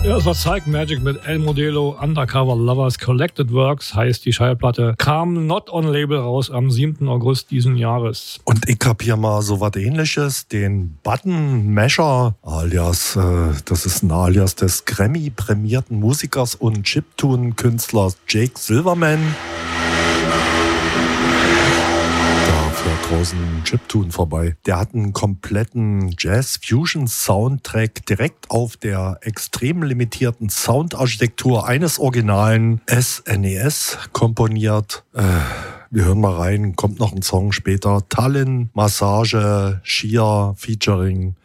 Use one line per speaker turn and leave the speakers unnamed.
Das war Psych Magic mit El Modelo Undercover Lovers Collected Works, heißt die Schallplatte. Kam Not On Label raus am 7. August diesen Jahres.
Und ich hab hier mal so was Ähnliches, den Button Masher alias, das ist ein Alias des Grammy-prämierten Musikers und Chiptune-Künstlers Jake Silverman. Draußen Chiptune vorbei. Der hat einen kompletten Jazz-Fusion-Soundtrack direkt auf der extrem limitierten Soundarchitektur eines originalen SNES komponiert. Wir hören mal rein, kommt noch ein Song später. Tallinn, Massage, Shia featuring